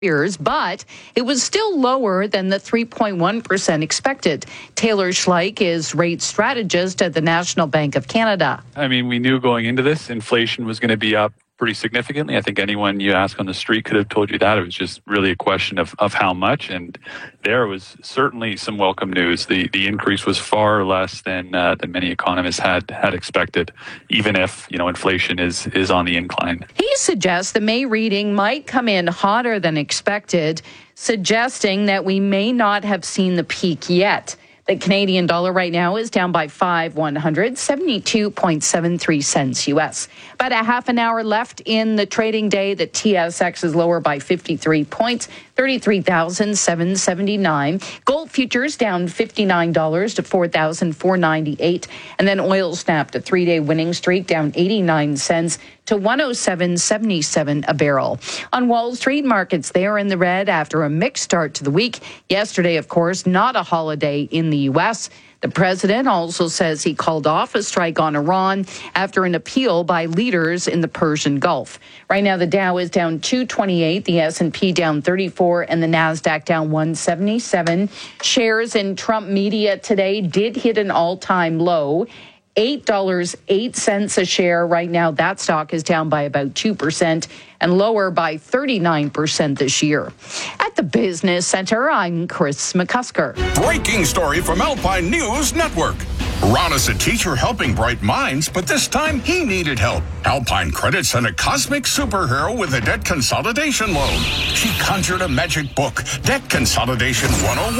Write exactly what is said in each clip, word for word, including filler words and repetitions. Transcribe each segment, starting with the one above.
years, but it was still lower than the three point one percent expected. Taylor Schleich is rate strategist at the National Bank of Canada. I mean, we knew going into this, inflation was going to be up pretty significantly. I think anyone you ask on the street could have told you that. It was just really a question of, of how much, and there was certainly some welcome news. The the increase was far less than uh, than many economists had had expected, even if, you know, inflation is is on the incline. He suggests the May reading might come in hotter than expected, suggesting that we may not have seen the peak yet. The Canadian dollar right now is down by five one hundred, seventy-two point seven three cents U S. About a half an hour left in the trading day. The T S X is lower by fifty-three points, thirty-three thousand seven hundred seventy-nine. Gold futures down fifty-nine dollars to four thousand four hundred ninety-eight. And then oil snapped a three-day winning streak, down eighty-nine cents to one oh seven seventy-seven a barrel. On Wall Street, markets there in the red after a mixed start to the week. Yesterday, of course, not a holiday in the U S. The president also says he called off a strike on Iran after an appeal by leaders in the Persian Gulf. Right now, the Dow is down two twenty-eight, the S and P down thirty-four, and the Nasdaq down one seventy-seven. Shares in Trump media today did hit an all-time low. eight dollars and eight cents a share. Right now, that stock is down by about two percent and lower by thirty-nine percent this year. At the Business Center, I'm Chris McCusker. Breaking story from Alpine News Network. Ron is a teacher helping bright minds, but this time he needed help. Alpine Credit sent a cosmic superhero with a debt consolidation loan. She conjured a magic book, Debt Consolidation one oh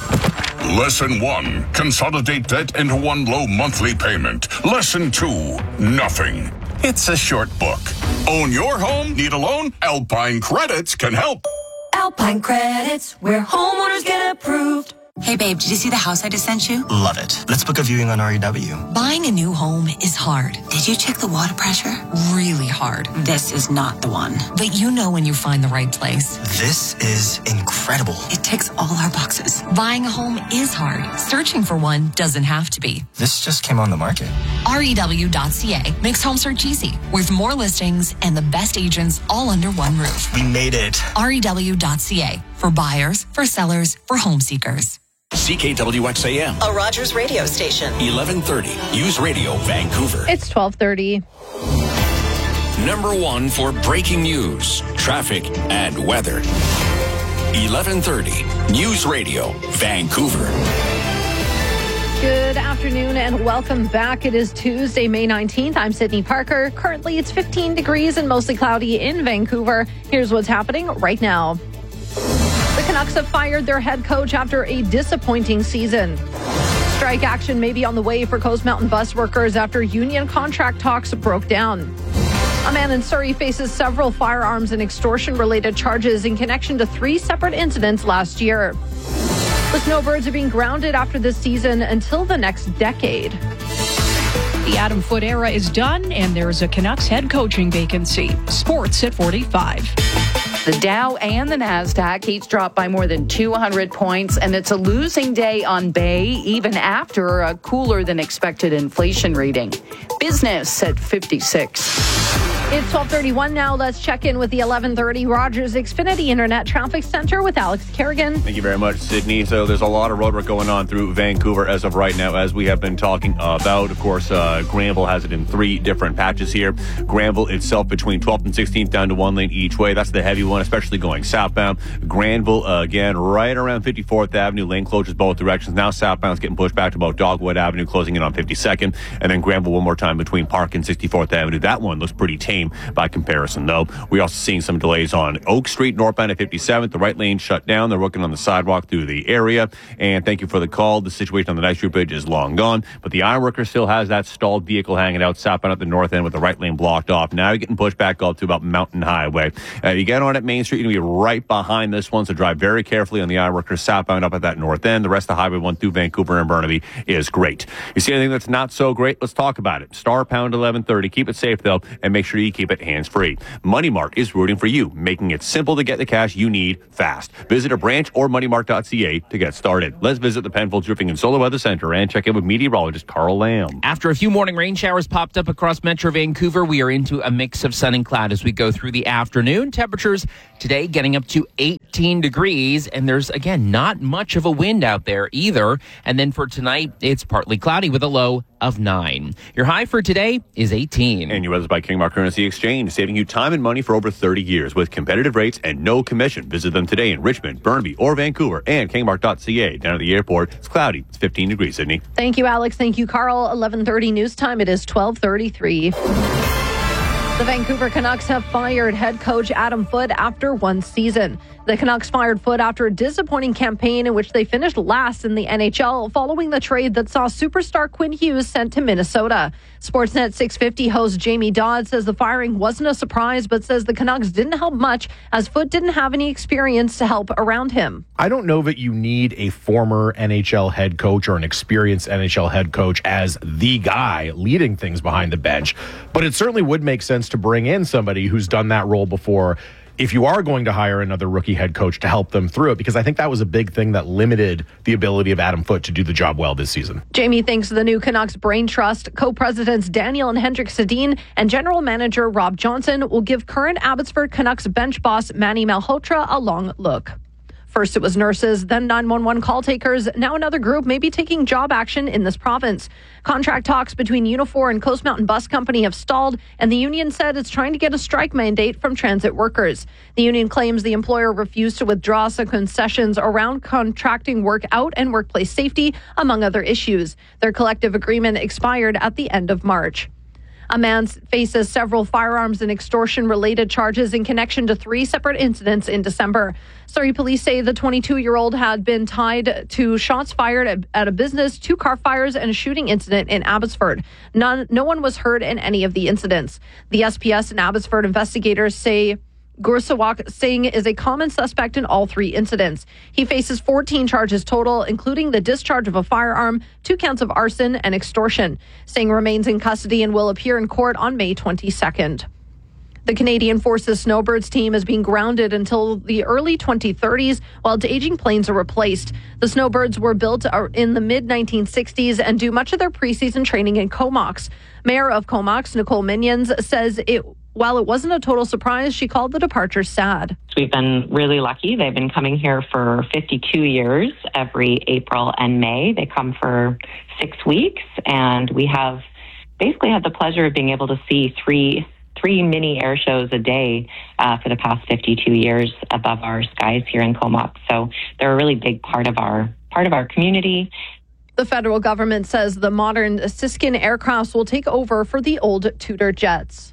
one. Lesson one, consolidate debt into one low monthly payment. Lesson two, nothing. It's a short book. Own your home? Need a loan? Alpine Credits can help. Alpine Credits, where homeowners get approved. Hey babe, did you see the house I just sent you? Love it. Let's book a viewing on R E W. Buying a new home is hard. Did you check the water pressure? Really hard. This is not the one. But you know when you find the right place. This is incredible. It ticks all our boxes. Buying a home is hard. Searching for one doesn't have to be. This just came on the market. R E W dot C A makes home search easy, with more listings and the best agents all under one roof. We made it. R E W dot C A, for buyers, for sellers, for home seekers. C K W X A M, a Rogers radio station. eleven thirty, News Radio, Vancouver. It's twelve thirty. Number one for breaking news, traffic, and weather. eleven thirty, News Radio, Vancouver. Good afternoon and welcome back. It is Tuesday, May nineteenth. I'm Sydney Parker. Currently, it's fifteen degrees and mostly cloudy in Vancouver. Here's what's happening right now. The Canucks have fired their head coach after a disappointing season. Strike action may be on the way for Coast Mountain bus workers after union contract talks broke down. A man in Surrey faces several firearms and extortion-related charges in connection to three separate incidents last year. The Snowbirds are being grounded after this season until the next decade. The Adam Foote era is done, and there's a Canucks head coaching vacancy. Sports at forty-five. The Dow and the Nasdaq each dropped by more than two hundred points, and it's a losing day on Bay, even after a cooler than expected inflation reading. Business at fifty-six. It's twelve thirty-one now. Let's check in with the eleven thirty Rogers Xfinity Internet Traffic Center with Alex Kerrigan. Thank you very much, Sydney. So there's a lot of road work going on through Vancouver as of right now, as we have been talking about. Of course, uh, Granville has it in three different patches here. Granville itself between twelfth and sixteenth down to one lane each way. That's the heavy one, especially going southbound. Granville, uh, again, right around fifty-fourth Avenue. Lane closures both directions. Now southbound's getting pushed back to about Dogwood Avenue, closing in on fifty-second. And then Granville one more time between Park and sixty-fourth Avenue. That one looks pretty tame by comparison, though. We're also seeing some delays on Oak Street, northbound at fifty-seventh. The right lane shut down. They're working on the sidewalk through the area. And thank you for the call. The situation on the Nice Street Bridge is long gone, but the ironworker still has that stalled vehicle hanging out southbound at the north end with the right lane blocked off. Now you're getting pushed back up to about Mountain Highway. Uh, you get on at Main Street, you're going to be right behind this one, so drive very carefully on the ironworker southbound up at that north end. The rest of the Highway one through Vancouver and Burnaby is great. You see anything that's not so great? Let's talk about it. Star pound eleven thirty. Keep it safe, though, and make sure you you keep it hands-free. Money Mart is rooting for you, making it simple to get the cash you need fast. Visit a branch or money mart dot c a to get started. Let's visit the Penfolds Roofing and Solar Weather Center and check in with meteorologist Carl Lamb. After a few morning rain showers popped up across Metro Vancouver, we are into a mix of sun and cloud as we go through the afternoon. Temperatures today getting up to eighteen degrees, and there's, again, not much of a wind out there either. And then for tonight, it's partly cloudy with a low of nine. Your high for today is eighteen. And your weather's by Kingmark Currency Exchange, saving you time and money for over thirty years with competitive rates and no commission. Visit them today in Richmond, Burnaby, or Vancouver, and kingmark dot c a. Down at the airport, it's cloudy. It's fifteen degrees, Sydney. Thank you, Alex. Thank you, Carl. eleven thirty news time. It is twelve thirty-three. The Vancouver Canucks have fired head coach Adam Foote after one season. The Canucks fired Foote after a disappointing campaign in which they finished last in the N H L following the trade that saw superstar Quinn Hughes sent to Minnesota. Sportsnet six fifty host Jamie Dodd says the firing wasn't a surprise, but says the Canucks didn't help much as Foote didn't have any experience to help around him. I don't know that you need a former N H L head coach or an experienced N H L head coach as the guy leading things behind the bench, but it certainly would make sense to bring in somebody who's done that role before if you are going to hire another rookie head coach to help them through it, because I think that was a big thing that limited the ability of Adam Foote to do the job well this season. Jamie thinks the new Canucks Brain Trust co-presidents Daniel and Hendrik Sedin and general manager Rob Johnson will give current Abbotsford Canucks bench boss Manny Malhotra a long look. First it was nurses, then nine one one call takers. Now another group may be taking job action in this province. Contract talks between Unifor and Coast Mountain Bus Company have stalled, and the union said it's trying to get a strike mandate from transit workers. The union claims the employer refused to withdraw some concessions around contracting work out and workplace safety, among other issues. Their collective agreement expired at the end of March. A man faces several firearms and extortion-related charges in connection to three separate incidents in December. Surrey police say the twenty-two-year-old had been tied to shots fired at a business, two car fires, and a shooting incident in Abbotsford. None, no one was hurt in any of the incidents. The S P S and Abbotsford investigators say Gursawak Singh is a common suspect in all three incidents. He faces fourteen charges total, including the discharge of a firearm, two counts of arson, and extortion. Singh remains in custody and will appear in court on May twenty-second. The Canadian Forces Snowbirds team is being grounded until the early twenty thirties while aging planes are replaced. The Snowbirds were built in the mid nineteen sixties and do much of their preseason training in Comox. Mayor of Comox, Nicole Minions, says it While it wasn't a total surprise, she called the departure sad. We've been really lucky. They've been coming here for fifty-two years every April and May. They come for six weeks, and we have basically had the pleasure of being able to see three three mini air shows a day uh, for the past fifty-two years above our skies here in Comox. So they're a really big part of our part of our community. The federal government says the modern Siskin aircrafts will take over for the old Tudor jets.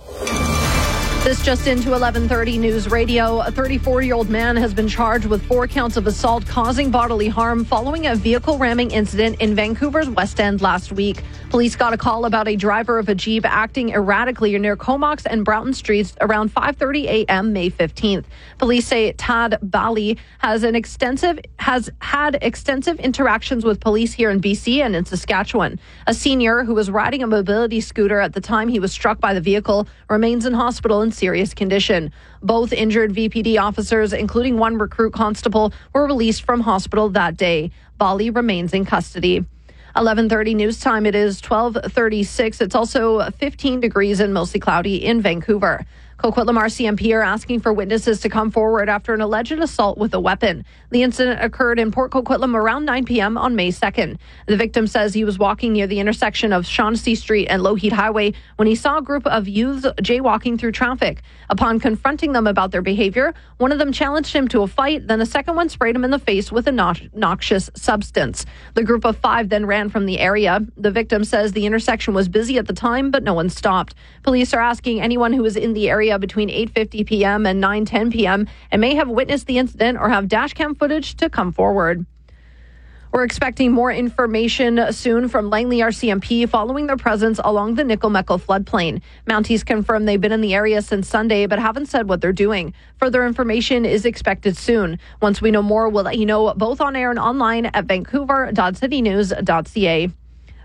This just into eleven thirty News Radio. A thirty-four-year-old man has been charged with four counts of assault causing bodily harm following a vehicle ramming incident in Vancouver's West End last week. Police got a call about a driver of a Jeep acting erratically near Comox and Broughton Streets around five thirty a.m. May fifteenth. Police say Tad Bali has an extensive has had extensive interactions with police here in B C and in Saskatchewan. A senior who was riding a mobility scooter at the time he was struck by the vehicle remains in hospital in serious condition. Both injured V P D officers, including one recruit constable, were released from hospital that day. Bali remains in custody. eleven thirty news time. It is twelve thirty-six. It's also fifteen degrees and mostly cloudy in Vancouver. Coquitlam R C M P are asking for witnesses to come forward after an alleged assault with a weapon. The incident occurred in Port Coquitlam around nine p.m. on May second. The victim says he was walking near the intersection of Shaughnessy Street and Lougheed Highway when he saw a group of youths jaywalking through traffic. Upon confronting them about their behavior, one of them challenged him to a fight, then a second one sprayed him in the face with a noxious substance. The group of five then ran from the area. The victim says the intersection was busy at the time, but no one stopped. Police are asking anyone who was in the area between eight fifty p.m. and nine ten p.m. and may have witnessed the incident or have dash cam footage to come forward. We're expecting more information soon from Langley R C M P following their presence along the Nickel-Meckle floodplain. Mounties confirm they've been in the area since Sunday but haven't said what they're doing. Further information is expected soon. Once we know more, we'll let you know both on air and online at vancouver dot city news dot c a.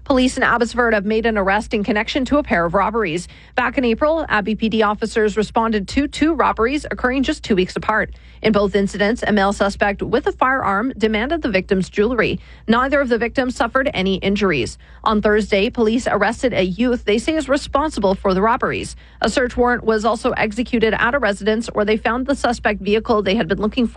Police in Abbotsford have made an arrest in connection to a pair of robberies. Back in April, Abbey P D officers responded to two robberies occurring just two weeks apart. In both incidents, a male suspect with a firearm demanded the victim's jewelry. Neither of the victims suffered any injuries. On Thursday, police arrested a youth they say is responsible for the robberies. A search warrant was also executed at a residence where they found the suspect vehicle they had been looking for.